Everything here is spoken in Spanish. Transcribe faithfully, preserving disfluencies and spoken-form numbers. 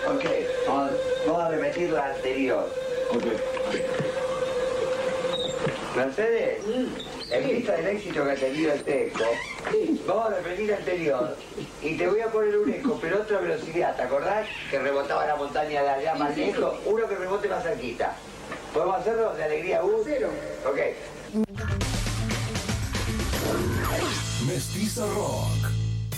Ok, vamos, vamos a repetir la anterior. Ok. Mercedes, en vista del éxito que ha tenido el Teco, vamos a repetir la anterior. Y te voy a poner un eco, pero a otra velocidad. ¿Te acordás que rebotaba la montaña de allá más lejos? Uno que rebote más cerquita. ¿Podemos hacerlo de alegría U? Cero. Ok. Mestiza Rock.